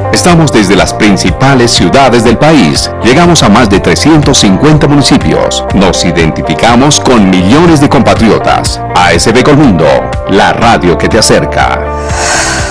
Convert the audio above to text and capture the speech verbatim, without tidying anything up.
Estamos desde las principales ciudades del país. Llegamos a más de trescientos cincuenta municipios. Nos identificamos con millones de compatriotas. A S B Colmundo, la radio que te acerca.